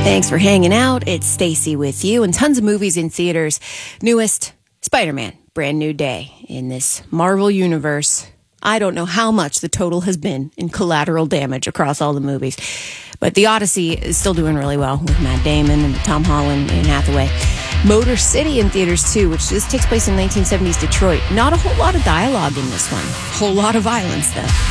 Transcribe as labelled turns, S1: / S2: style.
S1: Thanks for hanging out. It's Stacy with you, and tons of movies in theaters. Newest, Spider-Man, brand new day in this Marvel universe. I don't know how much the total has been in collateral damage across all the movies, but The Odyssey is still doing really well with Matt Damon and Tom Holland and Hathaway. Motor City in theaters too, which this takes place in 1970s Detroit. Not a whole lot of dialogue in this one. Whole lot of violence though.